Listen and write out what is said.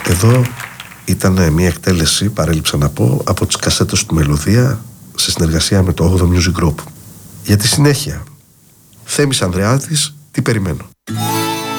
Εδώ ήταν μια εκτέλεση, παρέλειψα να πω, από τις κασέτες του Μελωδία σε συνεργασία με το 8ο Music Group. Για τη συνέχεια, Θέμης Ανδρεάτης, τι περιμένω.